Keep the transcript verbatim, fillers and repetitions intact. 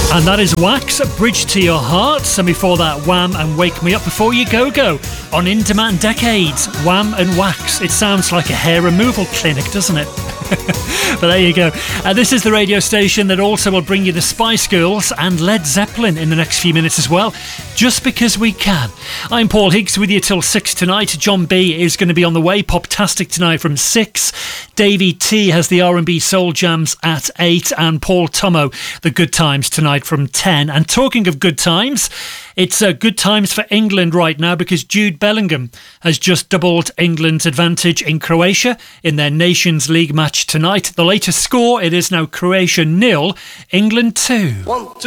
And that is Wax, Bridge to Your Heart. And before that, Wham and Wake Me Up Before You Go Go. On In Demand Decades, Wham and Wax. It sounds like a hair removal clinic, doesn't it? But there you go. Uh, this is the radio station that also will bring you the Spice Girls and Led Zeppelin in the next few minutes as well, just because we can. I'm Paul Higgs with you till six tonight. John B is going to be on the way, Poptastic tonight from six. Davey T has the R and B Soul Jams at eight, and Paul Tomo, the Good Times tonight from ten. And talking of good times, it's uh, good times for England right now because Jude Bellingham has just doubled England's advantage in Croatia in their Nations League match tonight. The latest score, it is now Croatia nil, England two. One, two.